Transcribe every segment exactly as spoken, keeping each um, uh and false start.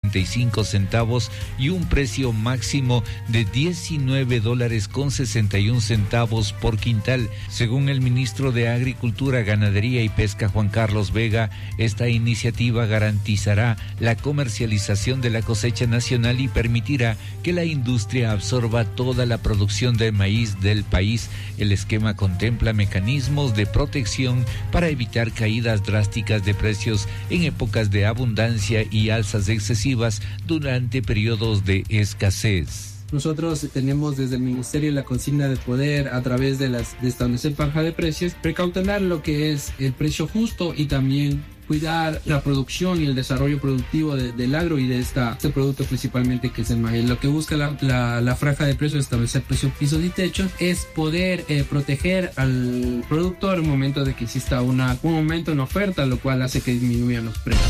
y cinco centavos y un precio máximo de diecinueve dólares con sesenta y un centavos por quintal. Según el ministro de Agricultura, Ganadería y Pesca, Juan Carlos Vega, esta iniciativa garantizará la comercialización de la cosecha nacional y permitirá que la industria absorba toda la producción de maíz del país. El esquema contempla mecanismos de protección para evitar caídas drásticas de precios en épocas de abundancia y alzas excesivas durante periodos de escasez. Nosotros tenemos desde el Ministerio la consigna de poder, a través de, las, de establecer franja de precios, precautelar lo que es el precio justo y también cuidar la producción y el desarrollo productivo de, del agro y de esta, este producto principalmente que es el maíz. Lo que busca la, la, la franja de precios, establecer precios, pisos y techos, es poder eh, proteger al productor en el momento de que exista una, un aumento en oferta, lo cual hace que disminuyan los precios.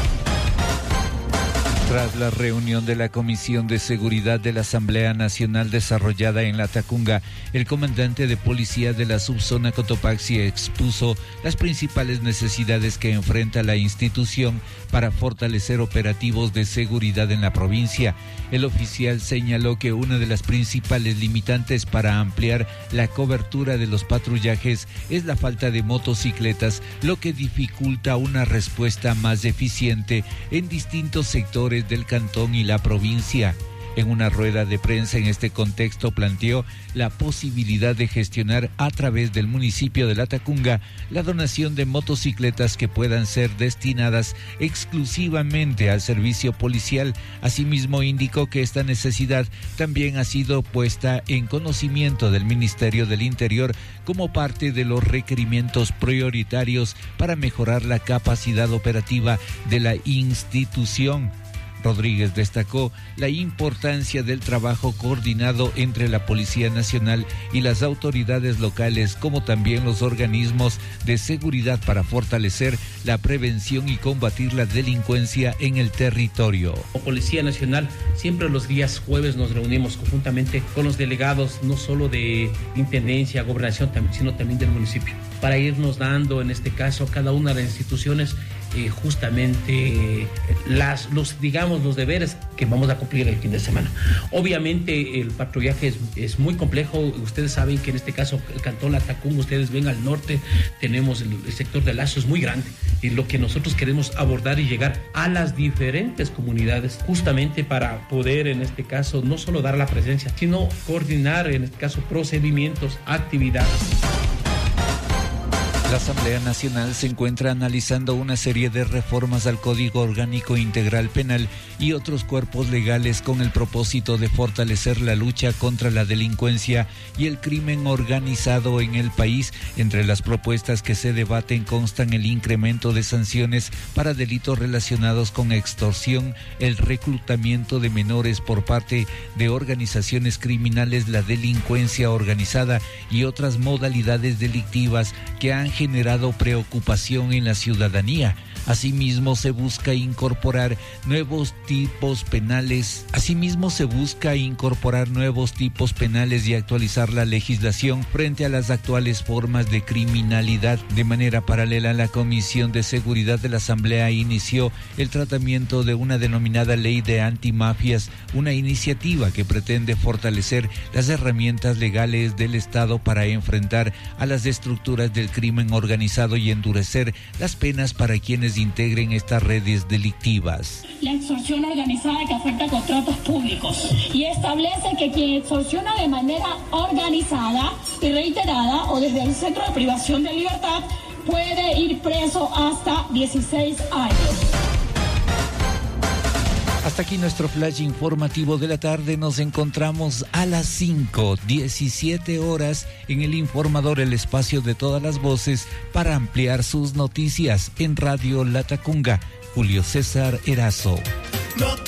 Tras la reunión de la Comisión de Seguridad de la Asamblea Nacional desarrollada en Latacunga, el comandante de policía de la subzona Cotopaxi expuso las principales necesidades que enfrenta la institución para fortalecer operativos de seguridad en la provincia. El oficial señaló que una de las principales limitantes para ampliar la cobertura de los patrullajes es la falta de motocicletas, lo que dificulta una respuesta más eficiente en distintos sectores del cantón y la provincia. En una rueda de prensa en este contexto planteó la posibilidad de gestionar a través del municipio de Latacunga la donación de motocicletas que puedan ser destinadas exclusivamente al servicio policial. Asimismo, indicó que esta necesidad también ha sido puesta en conocimiento del Ministerio del Interior como parte de los requerimientos prioritarios para mejorar la capacidad operativa de la institución. Rodríguez destacó la importancia del trabajo coordinado entre la Policía Nacional y las autoridades locales, como también los organismos de seguridad para fortalecer la prevención y combatir la delincuencia en el territorio. Como Policía Nacional, siempre los días jueves nos reunimos conjuntamente con los delegados, no solo de Intendencia, Gobernación, sino también del municipio, para irnos dando, en este caso, cada una de las instituciones, eh, justamente eh, las, los, digamos, los deberes que vamos a cumplir el fin de semana. Obviamente el patrullaje es, es muy complejo. Ustedes saben que en este caso el cantón Latacunga, ustedes ven al norte, tenemos el, el sector de Lazo, es muy grande, y lo que nosotros queremos abordar y llegar a las diferentes comunidades, justamente para poder, en este caso, no solo dar la presencia, sino coordinar, en este caso, procedimientos, actividades. La Asamblea Nacional se encuentra analizando una serie de reformas al Código Orgánico Integral Penal y otros cuerpos legales con el propósito de fortalecer la lucha contra la delincuencia y el crimen organizado en el país. Entre las propuestas que se debaten constan el incremento de sanciones para delitos relacionados con extorsión, el reclutamiento de menores por parte de organizaciones criminales, la delincuencia organizada y otras modalidades delictivas que han generado preocupación en la ciudadanía. Asimismo, se busca incorporar nuevos tipos penales. Asimismo, se busca incorporar nuevos tipos penales y actualizar la legislación frente a las actuales formas de criminalidad. De manera paralela, la Comisión de Seguridad de la Asamblea inició el tratamiento de una denominada Ley de Antimafias, una iniciativa que pretende fortalecer las herramientas legales del Estado para enfrentar a las estructuras del crimen organizado y endurecer las penas para quienes integren estas redes delictivas. La extorsión organizada que afecta a contratos públicos y establece que quien extorsiona de manera organizada y reiterada o desde el centro de privación de libertad puede ir preso hasta dieciséis años. Hasta aquí nuestro flash informativo de la tarde. Nos encontramos a las cinco, diecisiete horas en el Informador, el espacio de todas las voces para ampliar sus noticias en Radio Latacunga. Julio César Erazo.